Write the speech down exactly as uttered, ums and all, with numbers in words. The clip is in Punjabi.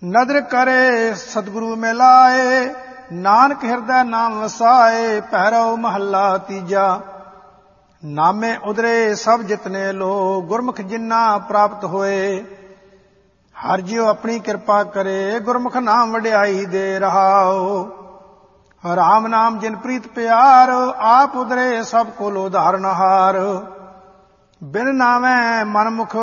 ਨਦਰ ਕਰੇ ਸਤਿਗੁਰੂ ਮਿਲਾਏ, ਨਾਨਕ ਹਿਰਦੈ ਨਾਮ ਵਸਾਏ। ਭੈਰਵ ਮਹੱਲਾ ਤੀਜਾ। ਨਾਮੇ ਉਦਰੇ ਸਭ ਜਿਤਨੇ ਲੋ, ਗੁਰਮੁਖ ਜਿਨ੍ਹਾਂ ਪ੍ਰਾਪਤ ਹੋਏ। ਹਰਿ ਜਿਉ ਆਪਣੀ ਕਿਰਪਾ ਕਰੇ, ਗੁਰਮੁਖ ਨਾਮ ਵਡਿਆਈ ਦੇ ਰਹਾਓ। ਰਾਮ ਨਾਮ ਜਿਨ ਪ੍ਰੀਤ ਪਿਆਰ, ਆਪ ਉਦਰੇ ਸਭ ਕੋਲ ਉਧਾਰਨ ਹਾਰ। ਬਿਨ ਨਾਮੈ ਮਨ ਮੁਖ